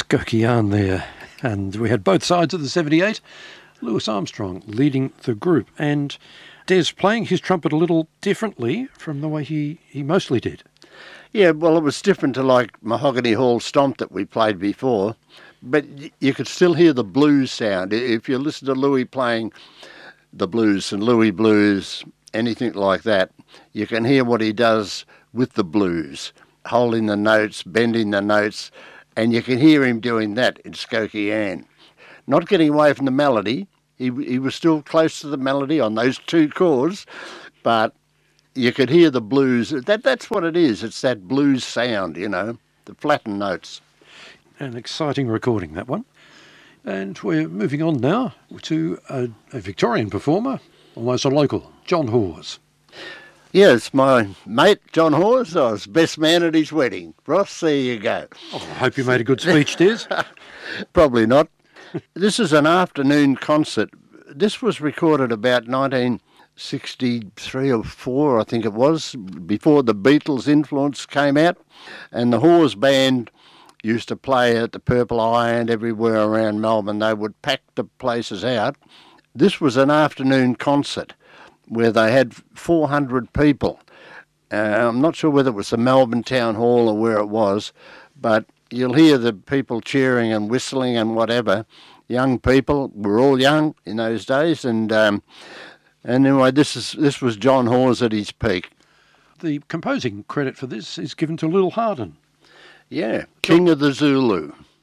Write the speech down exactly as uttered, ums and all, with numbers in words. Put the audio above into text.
Skokie Yarn there. And we had both sides of the seventy-eight. Louis Armstrong leading the group. And Des playing his trumpet a little differently from the way he, he mostly did. Yeah, well, it was different to like Mahogany Hall Stomp that we played before. But y- you could still hear the blues sound. If you listen to Louis playing the blues and Louis blues, anything like that, you can hear what he does with the blues, holding the notes, bending the notes, and you can hear him doing that in Skokie Ann. Not getting away from the melody. He he was still close to the melody on those two chords, but you could hear the blues. That That's what it is. It's that blues sound, you know, the flattened notes. An exciting recording, that one. And we're moving on now to a, a Victorian performer, almost a local, John Hawes. Yes, my mate, John Hawes. I was best man at his wedding. Ross, there you go. Oh, I hope you made a good speech, Des. Probably not. This is an afternoon concert. This was recorded about nineteen sixty-three or four, I think it was, before the Beatles' influence came out. And the Hawes Band used to play at the Purple Eye and everywhere around Melbourne. They would pack the places out. This was an afternoon concert where they had four hundred people. Uh, I'm not sure whether it was the Melbourne Town Hall or where it was, but you'll hear the people cheering and whistling and whatever. Young people, we're all young in those days, and um, and anyway, this is this was John Hawes at his peak. The composing credit for this is given to Lil Hardin. Yeah, King of the Zulu.